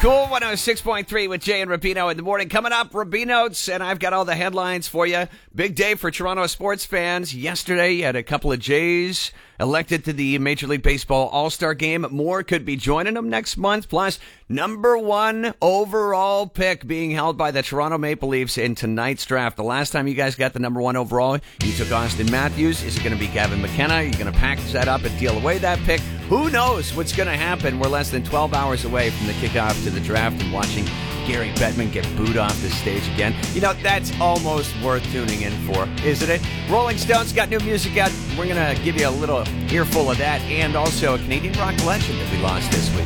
Cool 106.3 with Jay and Rubino in the morning. Coming up, Rubino's, and I've got all the headlines for you. Big day for Toronto sports fans. Yesterday, you had a couple of Jays elected to the Major League Baseball All-Star Game. More could be joining them next month. Plus, number one overall pick being held by the Toronto Maple Leafs in tonight's draft. The last time you guys got the number one overall, you took Austin Matthews. Is it going to be Gavin McKenna? Are you going to package that up and deal away that pick? Who knows what's going to happen? We're less than 12 hours away from the kickoff to the draft and watching Gary Bettman get booed off the stage again. You know, that's almost worth tuning in for, isn't it? Rolling Stones got new music out. We're going to give you a little earful of that, and also a Canadian rock legend that we lost this week.